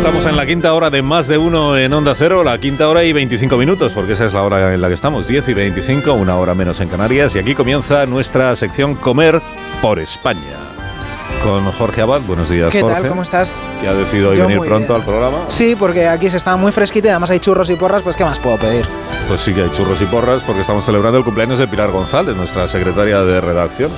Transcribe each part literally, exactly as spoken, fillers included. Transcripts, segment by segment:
Estamos en la quinta hora de Más de Uno en Onda Cero, la quinta hora y veinticinco minutos, porque esa es la hora en la que estamos, diez y veinticinco, una hora menos en Canarias, y aquí comienza nuestra sección Comer por España. Con Jorge Abad. Buenos días, ¿Qué Jorge. tal? ¿Cómo estás? Que ha decidido hoy Yo venir muy pronto bien. al programa. Sí, porque aquí se está muy fresquito y además hay churros y porras, pues ¿qué más puedo pedir? Pues sí que hay churros y porras, porque estamos celebrando el cumpleaños de Pilar González, nuestra secretaria de redacción.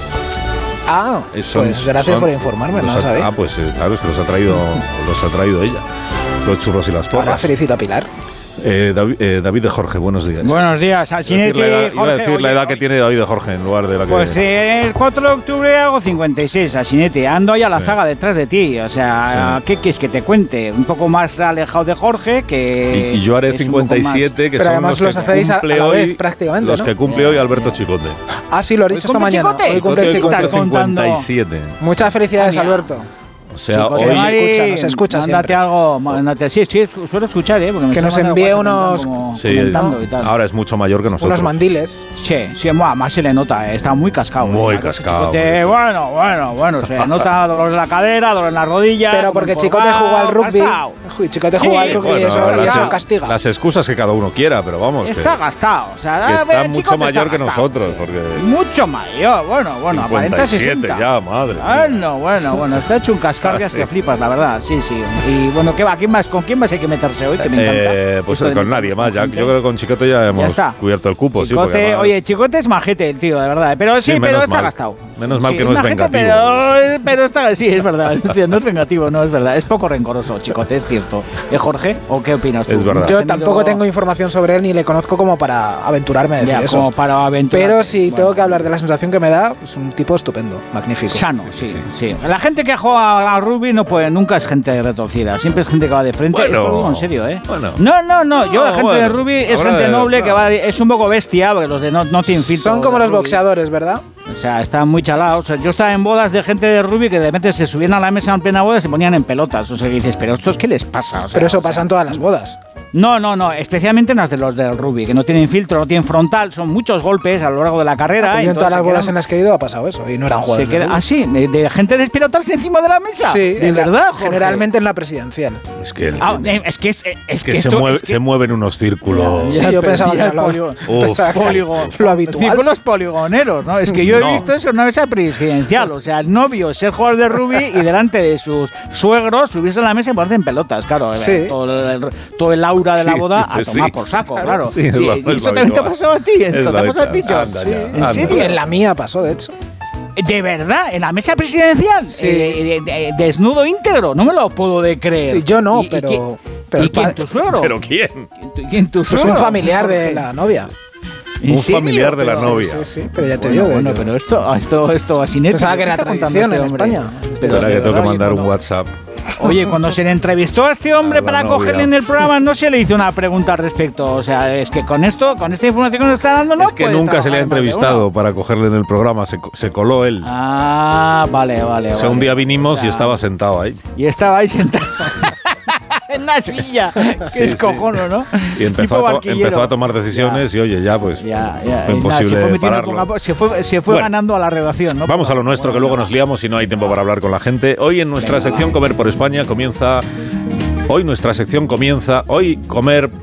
Ah, Eh, son- pues gracias son- por informarme, no los lo ha- sabía. Ah, pues eh, claro, es que los ha traído, los ha traído ella, los churros y las Ahora porras. felicito a Pilar. Eh, David, eh, David de Jorge, buenos días. Buenos días, Iba a decir la edad, Alcinete, iba a Jorge. decir la oye, edad que oye, tiene David de Jorge en lugar de la que... Pues eh, el cuatro de octubre hago cincuenta y seis, Alcinete. Ando ahí a la Sí. zaga detrás de ti. O sea, Sí. ¿qué quieres que te cuente? Un poco más alejado de Jorge que... Y, y yo haré es un poco cincuenta y siete, que Pero son además los, los que hacéis a- a cumple la vez, hoy, prácticamente, los ¿no? que cumple hoy Alberto Chicote. Ah, sí, lo he ¿Hoy dicho esta cumple mañana. Chicote? Hoy cumple Chicote Chicote. estás contando? cincuenta y siete. Muchas felicidades, Ah, mira. Alberto. O sea, Chicote, hoy... Nos Mari, escucha, nos escucha mándate siempre. algo, mándate, sí, sí, suelo escuchar, ¿eh? Porque me Que nos suele mandar envíe WhatsApp unos- como Sí, comentando y tal. ahora es mucho mayor que nosotros. Unos mandiles. Sí, sí, buah, más se le nota, eh, está muy cascado. Muy eh. cascado, Chicote, muy bueno, bueno, bueno, se nota dolor en la cadera, dolor en la rodilla. Pero porque como Chicote empolvado, jugó al rugby. gastado. Uy, Chicote Sí, jugó al rugby y Bueno, eso, y las, eso castiga. las excusas que cada uno quiera, pero vamos, Está que, gastado, o sea, que a está ver, mucho Chicote mayor está que gastado, nosotros, sí. porque... Mucho mayor, bueno, bueno, aparenta cincuenta y siete sesenta. ya, madre mía. Bueno, bueno, bueno, está hecho un cascarrias que flipas, la verdad, sí, sí. Y bueno, ¿qué va? ¿Quién más? ¿Con quién más hay que meterse hoy? Que me encanta. Eh, pues Esto de con meter nadie más, ya, gente. yo creo que con Chicote ya hemos está. cubierto el cupo. sí, Chicote, porque además- oye, Chicote es majete, el tío, de verdad. Pero sí, Sí, pero menos está mal. gastado. Menos Sí, mal sí, que no es majete, vengativo. Pero, pero está, sí, es verdad. Hostia, no es vengativo, no es verdad. Es poco rencoroso, Chicote, es cierto. ¿Eh, Jorge? ¿O qué opinas tú? Es verdad. Yo ¿Has tenido- tampoco tengo información sobre él ni le conozco como para aventurarme a decir Ya, eso. como para aventurar. Pero si tengo que hablar de la sensación que me da, es un tipo estupendo, magnífico. Sano, sí, sí. La gente que juega a rugby no puede, nunca es gente retorcida, siempre es gente que va de frente. Bueno, Esto lo digo en serio, ¿eh? bueno. No, no, no. Yo No, la gente bueno, de rugby es habrá gente de- noble que claro. va, de- es un poco bestia, porque los de no, no tienen filtro. Son como de los rugby. boxeadores, ¿verdad? O sea, están muy chalados. O sea, yo estaba en bodas de gente de rugby que de repente se subían a la mesa en plena boda y se ponían en pelotas. O sea, que dices, pero ¿estos qué les pasa? O sea, Pero eso o sea, pasa en todas las bodas. No, no, no. Especialmente en las de los del rugby, que no tienen filtro, no tienen frontal. Son muchos golpes a lo largo de la carrera. Yo en entonces todas las se bodas quedan- en las que he ido ha pasado eso y no eran se jugadores. de queda, rugby. ah, sí, de, de gente despelotarse encima de la mesa. Sí, de en la- verdad, Jorge. generalmente en la presidencial. Es que, él Ah, tiene- eh, es que es, es es que, que se, esto- mueve, es que- se mueven unos círculos. Sí, yo pensaba que ya era lo, polígono. pensaba que era Polígono. lo habitual. Círculos poligoneros, ¿no? Es que yo he No. visto eso en una mesa presidencial. O sea, el novio ser jugador de rugby y delante de sus suegros subirse a la mesa y ponerse en pelotas, claro. Sí. Todo, el, todo el aura de la Sí, boda a dices, tomar sí. por saco, claro. Sí, es Sí, lo- ¿y es lo esto también te ha habitual. pasado a ti? Es ¿Esto lo te ha pasado a ti, habitual. John? Anda ya, ¿En anda. serio? Y en la mía pasó, de hecho. ¿De verdad? ¿En la mesa presidencial? Sí. Eh, de- de- desnudo íntegro. No me lo puedo de creer. Sí, yo no, ¿Y- y pero- quién- pero ¿Y el quién? padre- ¿Tu suegro? ¿Pero quién? ¿Quién tu Pues suegro? un familiar de Jorge. la novia. ¿En Un serio? familiar de la Pero- novia. Sí, sí, pero ya te Bueno, digo. bueno, que- pero esto, esto, esto así neto. Pensaba que ¿qué era está contando tradición este en hombre? España. Pero Espera de que tengo que verdad, mandar oye, un cuando- WhatsApp. Oye, cuando se le entrevistó a este hombre A la para novia. cogerle en el programa, no se le hizo una pregunta al respecto. O sea, es que con esto, con esta información que nos está dando, no es que puede nunca se le ha trabajar más de entrevistado uno. para cogerle en el programa, se, co- se coló él. Ah, vale, vale. o sea, vale. un día vinimos O sea, y estaba sentado ahí. Y estaba ahí sentado. En la silla. Que Sí, es sí. cojono, ¿no? Y empezó Tipo a, to- barquillero. empezó a tomar decisiones y oye, ya pues Ya, ya. fue y nada, imposible se fue metiendo pararlo. poco a poco, se fue, se fue Bueno, ganando a la redacción, ¿no? Vamos a lo nuestro, que luego nos liamos y no hay tiempo para hablar con la gente. Hoy en nuestra Venga, sección va. Comer por España comienza... Hoy nuestra sección comienza... Hoy comer